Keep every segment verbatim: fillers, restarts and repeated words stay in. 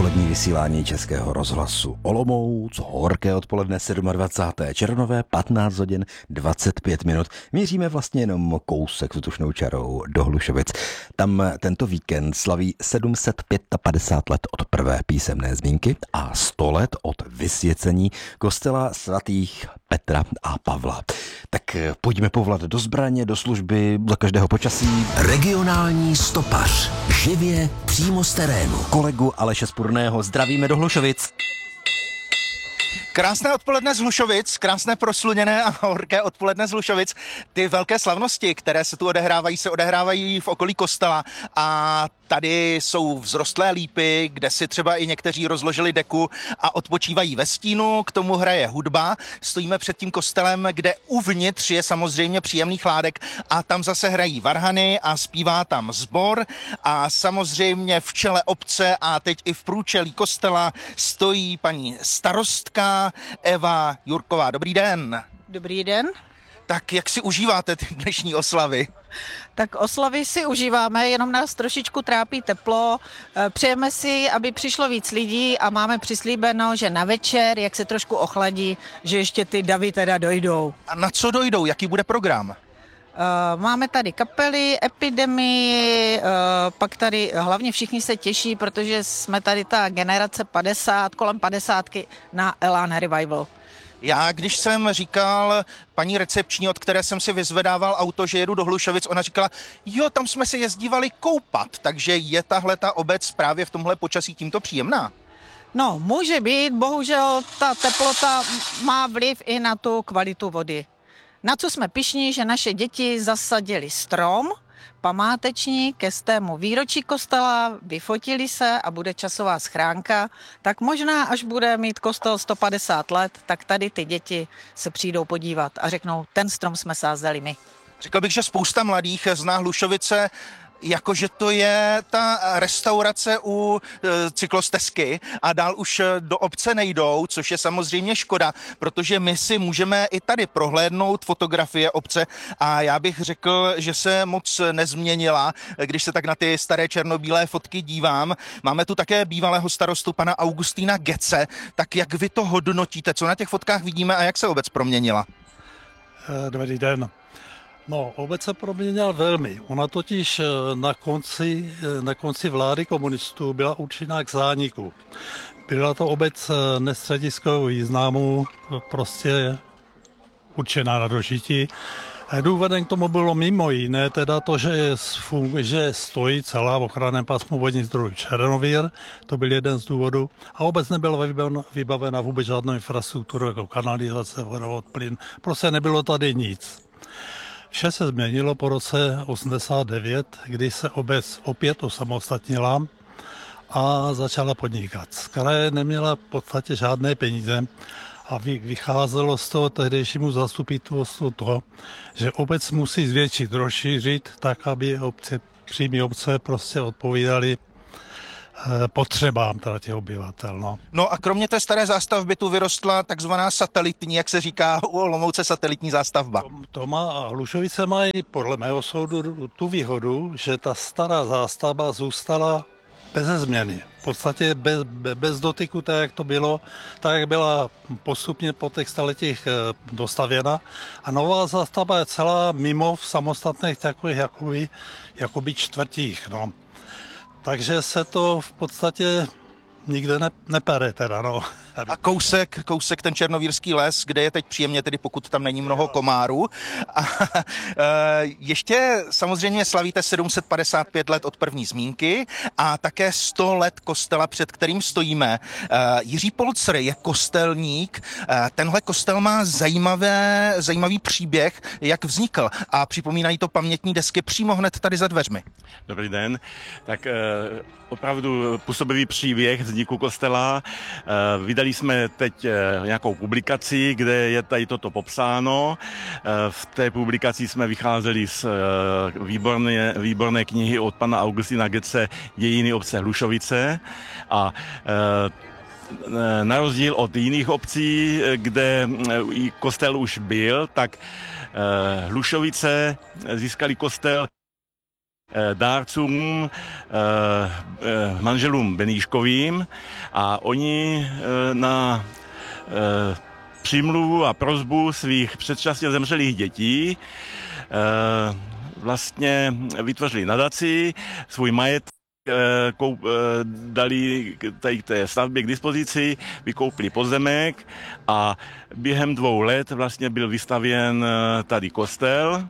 odpolední vysílání Českého rozhlasu Olomouc, horké odpoledne dvacátého sedmého červnové, patnáct hodin dvacet pět minut. Míříme vlastně jenom kousek vzdušnou čarou do Hlušovic. Tam tento víkend slaví sedm set padesát pět let od prvé písemné zmínky a sto let od vysvěcení kostela svatých Petra a Pavla. Tak pojďme povolat do zbraně, do služby, za každého počasí. Regionální stopař. Živě přímo z terénu. Kolegu Aleše Spurného zdravíme do Hlušovic. Krásné odpoledne z Hlušovic, krásné prosluněné a horké odpoledne z Hlušovic. Ty velké slavnosti, které se tu odehrávají, se odehrávají v okolí kostela a tady jsou vzrostlé lípy, kde si třeba i někteří rozložili deku a odpočívají ve stínu, k tomu hraje hudba. Stojíme před tím kostelem, kde uvnitř je samozřejmě příjemný chládek a tam zase hrají varhany a zpívá tam sbor a samozřejmě v čele obce a teď i v průčelí kostela stojí paní starostka Eva Jurková. Dobrý den. Dobrý den. Tak jak si užíváte ty dnešní oslavy? Tak oslavy si užíváme, jenom nás trošičku trápí teplo. Přejeme si, aby přišlo víc lidí a máme přislíbeno, že na večer, jak se trošku ochladí, že ještě ty davy teda dojdou. A na co dojdou? Jaký bude program? Máme tady kapely, epidemii, pak tady hlavně všichni se těší, protože jsme tady ta generace padesát, kolem padesátky na Elan Revival. Já, když jsem říkal paní recepční, od které jsem si vyzvedával auto, že jedu do Hlušovic, ona říkala, jo, tam jsme se jezdívali koupat, takže je tahle ta obec právě v tomhle počasí tímto příjemná? No, může být, bohužel ta teplota má vliv i na tu kvalitu vody. Na co jsme pyšní, že naše děti zasadili strom, památeční ke stému výročí kostela, vyfotili se a bude časová schránka, tak možná, až bude mít kostel sto padesát let, tak tady ty děti se přijdou podívat a řeknou, ten strom jsme sázeli my. Řekl bych, že spousta mladých zná Hlušovice, jakože to je ta restaurace u e, cyklostezky a dál už do obce nejdou, což je samozřejmě škoda, protože my si můžeme i tady prohlédnout fotografie obce a já bych řekl, že se moc nezměnila, když se tak na ty staré černobílé fotky dívám. Máme tu také bývalého starostu pana Augustína Gece, tak jak vy to hodnotíte, co na těch fotkách vidíme a jak se obec proměnila? Dobrý den. No, obec se proměnila velmi. Ona totiž na konci, na konci vlády komunistů byla určená k zániku. Byla to obec nestřediskového významu, prostě určená na dožití. Důvodem k tomu bylo mimo jiné teda to, že, že stojí celá v ochranném pásmu vodních zdrojů Černovír, to byl jeden z důvodů, a obec nebyla vybavena, vybavena vůbec žádnou infrastrukturu jako kanalizace, vodovod, plyn, prostě nebylo tady nic. Vše se změnilo po roce osmdesát devět, kdy se obec opět osamostatnila a začala podnikat. Z kraje neměla v podstatě žádné peníze a vycházelo z toho tehdejšímu zastupitelstvu to, že obec musí zvětšit, rozšířit tak, aby obce, příjmy obce prostě odpovídaly potřebám teda těch obyvatel. No. no a kromě té staré zástavby tu vyrostla takzvaná satelitní, jak se říká u Olomouce, satelitní zástavba. To, to má, Hlušovice mají podle mého soudu tu výhodu, že ta stará zástavba zůstala bez změny. V podstatě bez, bez dotyku, tak jak to bylo, tak jak byla postupně po těch staletích dostavěna. A nová zástavba je celá mimo v samostatných takových jakoby, jakoby čtvrtích. No. Takže se to v podstatě nikde ne, nepere teda, no. A kousek, kousek ten černovírský les, kde je teď příjemně, tedy pokud tam není mnoho komárů. A ještě samozřejmě slavíte sedm set padesát pět let od první zmínky a také sto let kostela, před kterým stojíme. Jiří Polcer je kostelník. Tenhle kostel má zajímavé, zajímavý příběh, jak vznikl a připomínají to pamětní desky přímo hned tady za dveřmi. Dobrý den. Tak opravdu působivý příběh vzniku kostela. Vydali jsme teď nějakou publikaci, kde je tady toto popsáno. V té publikaci jsme vycházeli z výborné, výborné knihy od pana Augustína Gece Dějiny obce Hlušovice a na rozdíl od jiných obcí, kde kostel už byl, tak Hlušovice získali kostel dárcům, manželům Beníškovým a oni na přímluvu a prosbu svých předčasně zemřelých dětí vlastně vytvořili nadaci, svůj majetek Koup, dali tady k té stavbě k dispozici, vykoupili pozemek a během dvou let vlastně byl vystavěn tady kostel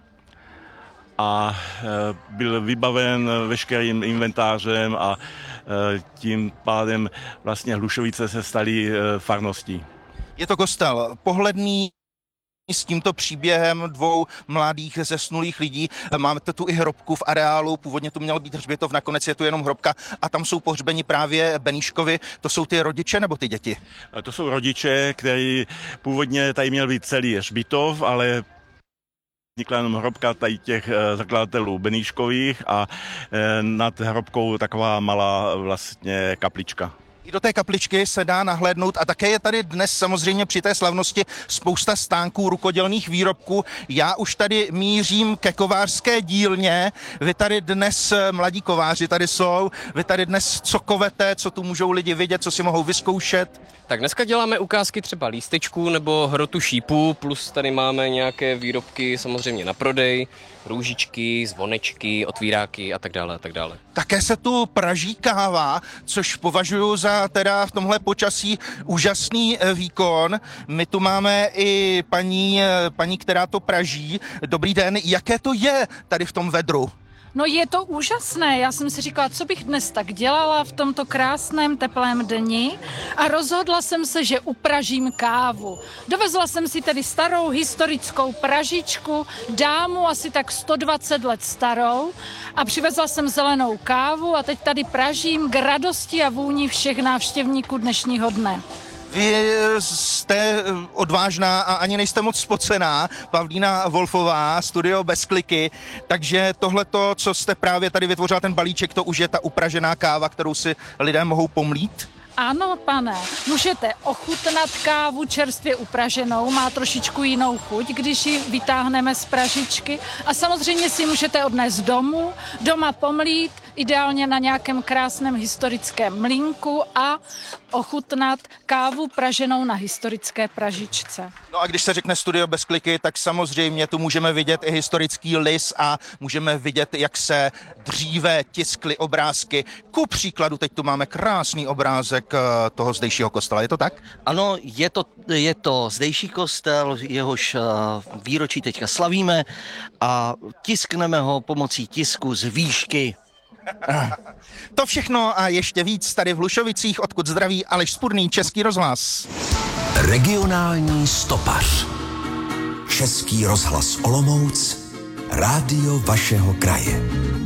a byl vybaven veškerým inventářem a tím pádem vlastně Hlušovice se staly farností. Je to kostel pohledný s tímto příběhem dvou mladých zesnulých lidí. Máme tu i hrobku v areálu, původně tu měl být hřbitov, nakonec je tu jenom hrobka a tam jsou pohřbeni právě Beníškovi. To jsou ty rodiče nebo ty děti? To jsou rodiče, který původně tady měl být celý hřbitov, ale vznikla jenom hrobka tady těch zakladatelů Beníškových a nad hrobkou taková malá vlastně kaplička. I do té kapličky se dá nahlédnout a také je tady dnes samozřejmě při té slavnosti spousta stánků rukodělných výrobků. Já už tady mířím ke kovářské dílně. Vy tady dnes, mladí kováři tady jsou, vy tady dnes co kovete, co tu můžou lidi vidět, co si mohou vyzkoušet? Tak dneska děláme ukázky třeba lístečků nebo hrotu šípů, plus tady máme nějaké výrobky samozřejmě na prodej, růžičky, zvonečky, otvíráky a tak dále a tak dále. Také se tu praží káva, což považuji za teda v tomhle počasí úžasný výkon. My tu máme i paní, paní, která to praží. Dobrý den, jaké to je tady v tom vedru? No je to úžasné, já jsem si říkala, co bych dnes tak dělala v tomto krásném teplém dni a rozhodla jsem se, že upražím kávu. Dovezla jsem si tedy starou historickou pražičku, dámu asi tak sto dvacet let starou a přivezla jsem zelenou kávu a teď tady pražím k radosti a vůni všech návštěvníků dnešního dne. Vy jste odvážná a ani nejste moc spocená, Pavlína Wolfová, Studio Bez kliky, takže tohleto, co jste právě tady vytvořila, ten balíček, to už je ta upražená káva, kterou si lidé mohou pomlít? Ano, pane, můžete ochutnat kávu čerstvě upraženou, má trošičku jinou chuť, když ji vytáhneme z pražičky a samozřejmě si můžete odnést domů, doma pomlít, ideálně na nějakém krásném historickém mlýnku a ochutnat kávu praženou na historické pražičce. No a když se řekne Studio Bez kliky, tak samozřejmě tu můžeme vidět i historický lis a můžeme vidět, jak se dříve tiskly obrázky. Ku příkladu teď tu máme krásný obrázek toho zdejšího kostela, je to tak? Ano, je to, je to zdejší kostel, jehož výročí teďka slavíme a tiskneme ho pomocí tisku z výšky. To všechno a ještě víc tady v Hlušovicích, odkud zdraví Aleš Spurný, Český rozhlas. Regionální stopař. Český rozhlas Olomouc, rádio vašeho kraje.